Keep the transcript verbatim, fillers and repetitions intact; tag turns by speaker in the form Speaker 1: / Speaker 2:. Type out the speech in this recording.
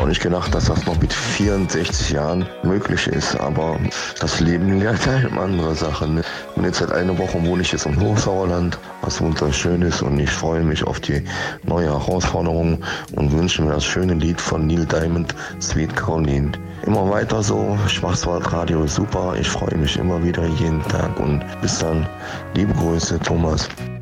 Speaker 1: auch nicht gedacht, dass das noch mit vierundsechzig Jahren möglich ist, aber das Leben lehrt halt andere Sachen. Und jetzt seit einer Woche wohne ich jetzt im Hochsauerland, was wunderschön ist, und ich freue mich auf die neue Herausforderung und wünsche mir das schöne Lied von Neil Diamond, Sweet Caroline. Immer weiter so, Schwarzwaldradio ist super, ich freue mich immer wieder jeden Tag und bis dann, liebe Grüße, Thomas.